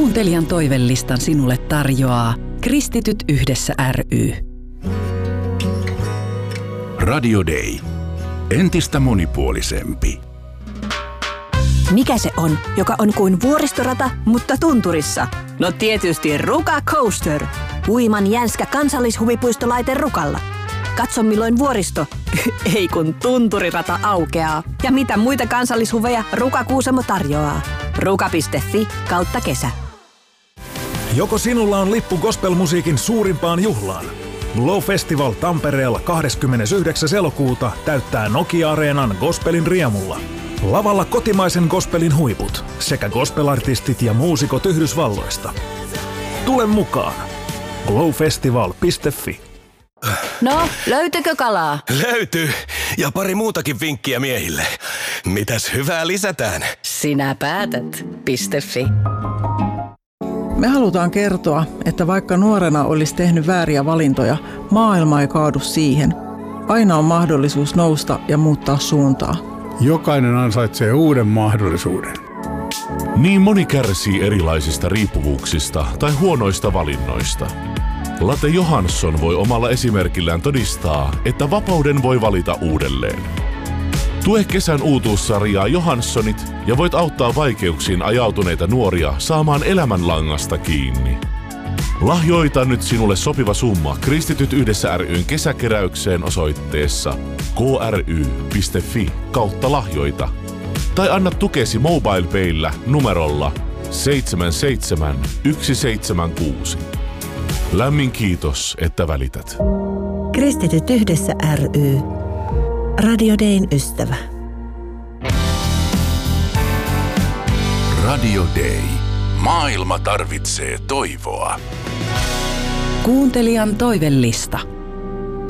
Kuuntelijan toivelistan sinulle tarjoaa Kristityt yhdessä ry. Radio Day. Entistä monipuolisempi. Mikä se on, joka on kuin vuoristorata, mutta tunturissa? No tietysti Ruka Coaster. Huiman jänskä kansallishuvipuistolaite Rukalla. Katso milloin vuoristo, ei kun tunturirata aukeaa. Ja mitä muita kansallishuveja Ruka Kuusamo tarjoaa. Ruka.fi/kesä. Joko sinulla on lippu gospelmusiikin suurimpaan juhlaan? Glow Festival Tampereella 29. elokuuta täyttää Nokia-areenan gospelin riemulla. Lavalla kotimaisen gospelin huiput sekä gospelartistit ja muusikot Yhdysvalloista. Tule mukaan! glowfestival.fi. No, löytyykö kalaa? Löytyy! Ja pari muutakin vinkkiä miehille. Mitäs hyvää lisätään? Sinä päätät. .fi. Me halutaan kertoa, että vaikka nuorena olisi tehnyt vääriä valintoja, maailma ei kaadu siihen. Aina on mahdollisuus nousta ja muuttaa suuntaa. Jokainen ansaitsee uuden mahdollisuuden. Niin moni kärsii erilaisista riippuvuuksista tai huonoista valinnoista. Latte Johansson voi omalla esimerkillään todistaa, että vapauden voi valita uudelleen. Tue kesän uutuussarjaa Johanssonit ja voit auttaa vaikeuksiin ajautuneita nuoria saamaan elämänlangasta kiinni. Lahjoita nyt sinulle sopiva summa Kristityt yhdessä ry:n kesäkeräykseen osoitteessa kry.fi/lahjoita tai anna tukesi MobilePayllä numerolla 77176. Lämmin kiitos, että välität. Kristityt yhdessä ry. Radio Dayn ystävä. Radio Day. Maailma tarvitsee toivoa. Kuuntelijan toivelista.